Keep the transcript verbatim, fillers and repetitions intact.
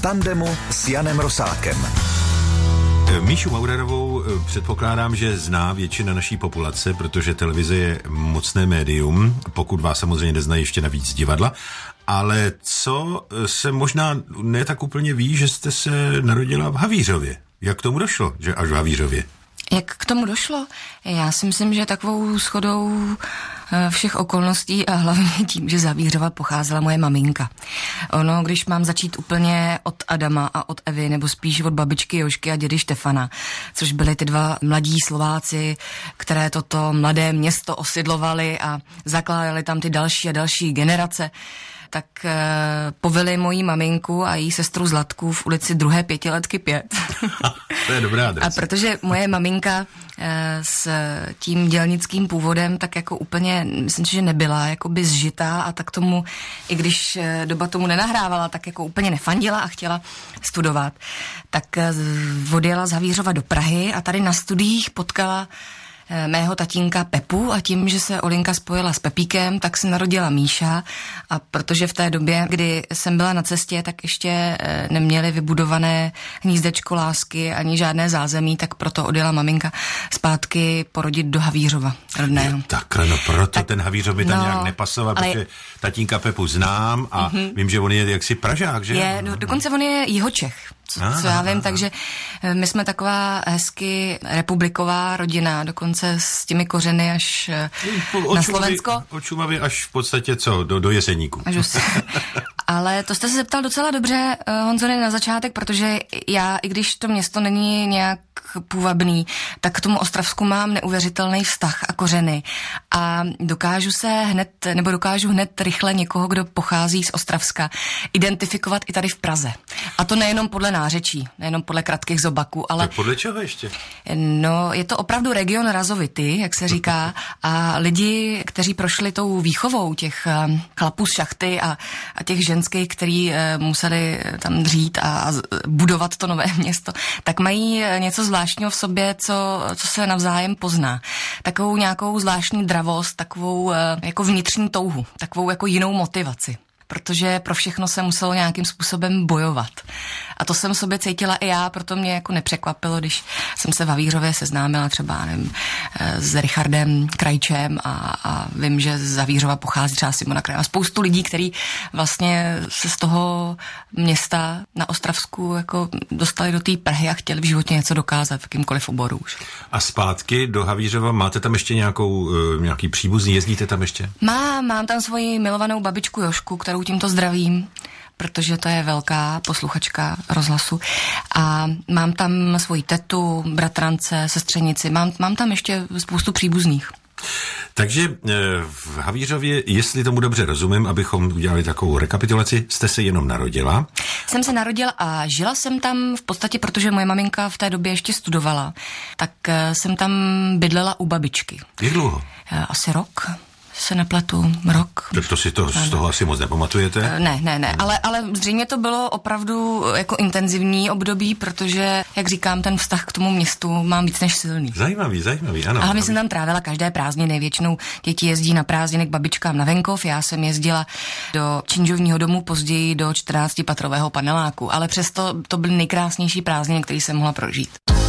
tandemu s Janem Rosátkem. Míšu Maurerovou předpokládám, že zná většina naší populace, protože televize je mocné médium, pokud vás samozřejmě neznají ještě navíc divadla. Ale co se možná ne tak úplně ví, že jste se narodila v Havířově. Jak k tomu došlo, že až v Havířově? Jak k tomu došlo? Já si myslím, že takovou shodou všech okolností a hlavně tím, že z Havířova pocházela moje maminka. Ono, když mám začít úplně od Adama a od Evy, nebo spíš od babičky Jožky a dědy Štefana, což byly ty dva mladí Slováci, které toto mladé město osidlovali a zakládali tam ty další a další generace, tak uh, poveli moji maminku a její sestru Zlatku v ulici druhé pětiletky pět. To je dobrá adresa. A protože moje maminka uh, s tím dělnickým původem tak jako úplně, myslím, že nebyla jakoby zžitá a tak tomu, i když uh, doba tomu nenahrávala, tak jako úplně nefandila a chtěla studovat, tak uh, odjela z Havířova do Prahy a tady na studiích potkala mého tatínka Pepu a tím, že se Olinka spojila s Pepíkem, tak se narodila Míša a protože v té době, kdy jsem byla na cestě, tak ještě neměli vybudované hnízdečko lásky ani žádné zázemí, tak proto odjela maminka zpátky porodit do Havířova rodného. Takhle, no proto tak, ten Havířov mi tam no, nějak nepasoval, ale... protože tatínka Pepu znám a mm-hmm. vím, že on je jaksi Pražák, že? Je, do, dokonce on je Jihočech. Co, co já vím, takže my jsme taková hezky republiková rodina, dokonce s těmi kořeny až na Slovensko. Od Šumavy až v podstatě co, do, do Jeseníku. Ale to jste se zeptal docela dobře, Honzone, na začátek, protože já, i když to město není nějak půvabný, tak k tomu Ostravsku mám neuvěřitelný vztah a kořeny. A dokážu se hned, nebo dokážu hned rychle někoho, kdo pochází z Ostravska, identifikovat i tady v Praze. A to nejenom podle nářečí, nejenom podle kratkých zobaků, ale... Tak podle čeho ještě? No, je to opravdu region razovity, jak se říká, a lidi, kteří prošli tou výchovou těch chlapů z šachty a, a těch ženských, který museli tam dřít a budovat to nové město, tak mají něco zvláštního v sobě, co, co se navzájem pozná. Takovou nějakou zvláštní dravost, takovou jako vnitřní touhu, takovou jako jinou motivaci. Protože pro všechno se muselo nějakým způsobem bojovat. A to jsem sobě cítila i já, proto mě jako nepřekvapilo, když jsem se v Havířově seznámila třeba nevím, s Richardem Krajčem a, a vím, že z Havířova pochází třeba Simona Krajčová. Spoustu lidí, kteří vlastně se z toho města na Ostravsku jako dostali do té Prahy a chtěli v životě něco dokázat v jakýmkoliv oboru už. A zpátky do Havířova máte tam ještě nějakou, nějaký příbuzný, jezdíte tam ještě? Mám, mám tam svoji milovanou babičku Jožku, kterou tímto zdravím, protože to je velká posluchačka rozhlasu. A mám tam svoji tetu, bratrance, sestřenici, mám, mám tam ještě spoustu příbuzných. Takže v Havířově, jestli tomu dobře rozumím, abychom udělali takovou rekapitulaci, jste se jenom narodila? Jsem se narodila a žila jsem tam v podstatě, protože moje maminka v té době ještě studovala, tak jsem tam bydlela u babičky. Jak dlouho? Asi rok. Se nepletu, rok. Tak to si to, z toho asi moc nepamatujete? Ne, ne, ne, ale, ale zřejmě to bylo opravdu jako intenzivní období, protože, jak říkám, ten vztah k tomu městu mám víc než silný. Zajímavý, zajímavý, ano. A hlavně jsem tam trávila každé prázdniny, většinou děti jezdí na prázdniny k babičkám na venkov, já jsem jezdila do činžovního domu, později do čtrnáctipatrového paneláku, ale přesto to byly nejkrásnější prázdniny, které jsem mohla prožít.